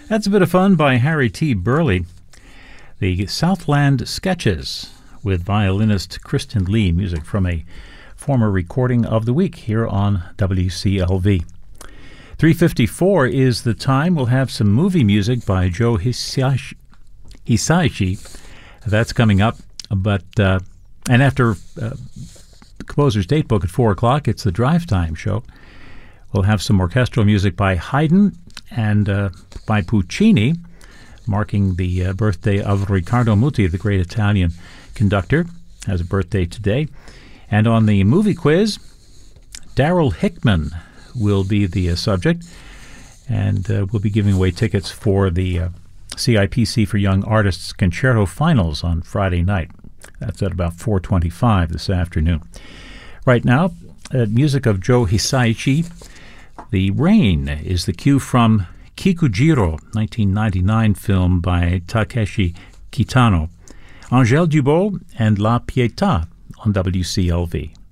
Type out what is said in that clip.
That's a bit of fun by Harry T. Burley. The Southland Sketches with violinist Kristen Lee, music from a former recording of the week here on WCLV. 3:54 is the time. We'll have some movie music by Joe Hisaishi. That's coming up. But and after the composer's date book at 4 o'clock, it's the Drive Time show. We'll have some orchestral music by Haydn and by Puccini, marking the birthday of Riccardo Muti, the great Italian conductor, has a birthday today. And on the movie quiz, Darryl Hickman will be the subject, and we'll be giving away tickets for the CIPC for Young Artists Concerto Finals on Friday night. That's at about 4:25 this afternoon. Right now, music of Joe Hisaishi. The Rain is the cue from Kikujiro, 1999 film by Takeshi Kitano. Angèle Dubois and La Pietà on WCLV.